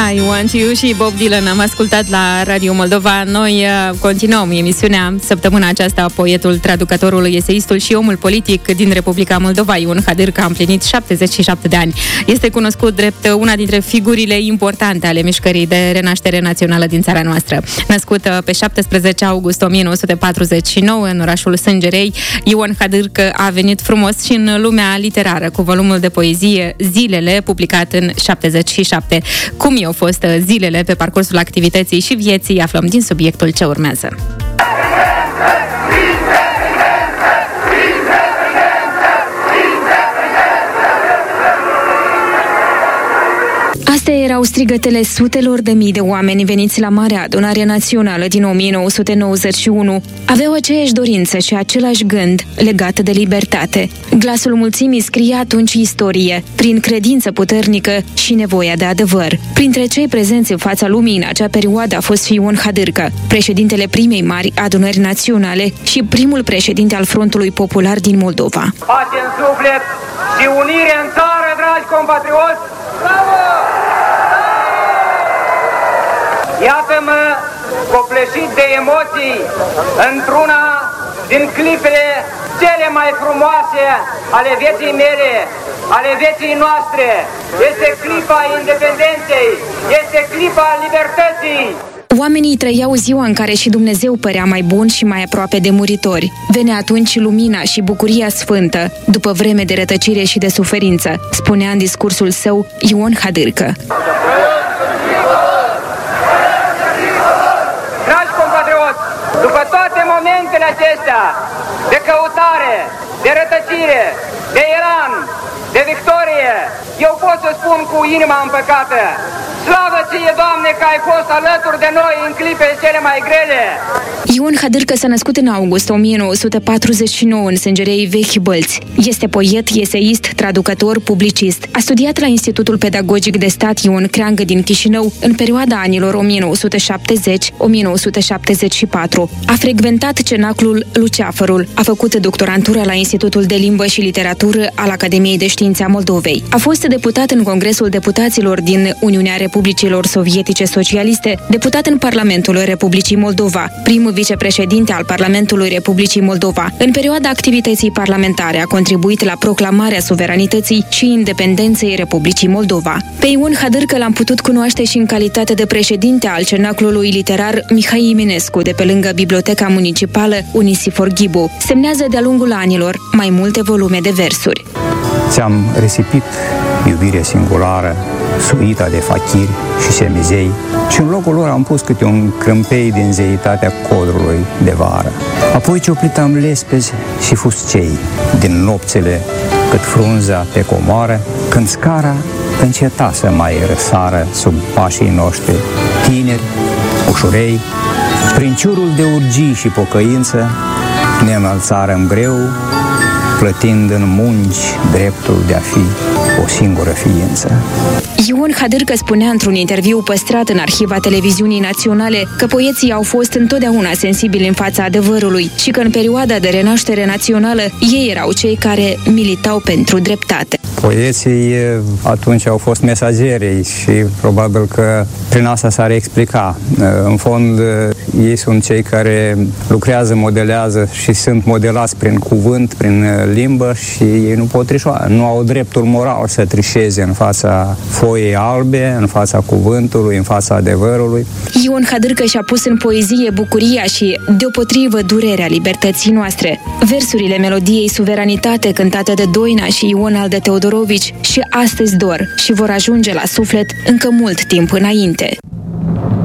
I Want You și Bob Dylan am ascultat la Radio Moldova. Noi continuăm emisiunea săptămâna aceasta. Poetul, traducătorul, eseistul și omul politic din Republica Moldova, Ion Hadârcă, a împlinit 77 de ani. Este cunoscut drept una dintre figurile importante ale mișcării de renaștere națională din țara noastră. Născut pe 17 august 1949 în orașul Sângerei, Ion Hadârcă a venit frumos și în lumea literară cu volumul de poezie Zilele, publicat în 77. Cum i-au fost zilele pe parcursul activității și vieții, aflăm din subiectul ce urmează. Astea erau strigătele sutelor de mii de oameni veniți la Marea Adunare Națională din 1991. Aveau aceeași dorință și același gând legat de libertate. Glasul mulțimii scria atunci istorie, prin credință puternică și nevoia de adevăr. Printre cei prezenți în fața lumii în acea perioadă a fost Ion Hadârcă, președintele primei mari adunări naționale și primul președinte al Frontului Popular din Moldova. Pace în suflet și unire în țară, dragi compatrioți! Bravo! Iată-mă copleșit de emoții într-una din clipele cele mai frumoase ale vieții mele, ale vieții noastre. Este clipa independenței, este clipa libertății. Oamenii trăiau ziua în care și Dumnezeu părea mai bun și mai aproape de muritori. Venea atunci lumina și bucuria sfântă, după vreme de rătăcire și de suferință, spunea în discursul său Ion Hadârcă. Dragi compatrioți, după toate momentele acestea de căutare, de rătăcire, de elan, de victorie, eu pot să spun cu inima împăcată: slavă ție, Doamne, că ai fost alături de noi în clipele cele mai grele! Ion Hadârcă s-a născut în august 1949 în Sângerei Vechi Bălți. Este poet, eseist, traducător, publicist. A studiat la Institutul Pedagogic de Stat Ion Creangă din Chișinău în perioada anilor 1970-1974. A frecventat cenaclul Luceafărul. A făcut doctorantura la Institutul de Limbă și Literatură al Academiei de Științe a Moldovei. A fost deputat în Congresul Deputaților din Uniunea Republicilor Sovietice Socialiste, deputat în Parlamentul Republicii Moldova, prim vicepreședinte al Parlamentului Republicii Moldova. În perioada activității parlamentare a contribuit la proclamarea suveranității și independenței Republicii Moldova. Pe Ion Hadârcă l-am putut cunoaște și în calitate de președinte al cenaclului literar Mihai Eminescu, de pe lângă Biblioteca Municipală Unisifor Ghibu. Semnează de-a lungul anilor mai multe volume de versuri. Ți-am risipit iubirea singulară, suita de fachiri și semizei, și în locul lor am pus câte un crâmpei din zeitatea codrului de vară. Apoi cioplitam lespezi și fuscei din nopțile cât frunza pe comoară, când scara înceta să mai răsară sub pașii noștri. Tineri, ușurei, prin ciurul de urgii și pocăință, ne înălțarăm greu, plătind în munci dreptul de a fi o singură ființă. Ion Hadârcă spunea într-un interviu păstrat în arhiva televiziunii naționale că poeții au fost întotdeauna sensibili în fața adevărului și că în perioada de renaștere națională ei erau cei care militau pentru dreptate. Poeții atunci au fost mesagerii și probabil că prin asta s-ar explica. În fond, ei sunt cei care lucrează, modelează și sunt modelați prin cuvânt, prin limbă, și ei nu pot trișoa. Nu au dreptul moral să trișeze în fața foiei albe, în fața cuvântului, în fața adevărului. Ion Hadârcă și-a pus în poezie bucuria și, deopotrivă, durerea libertății noastre. Versurile melodiei Suveranitate, cântate de Doina și Ion al de Teodorovici, și astăzi dor și vor ajunge la suflet încă mult timp înainte.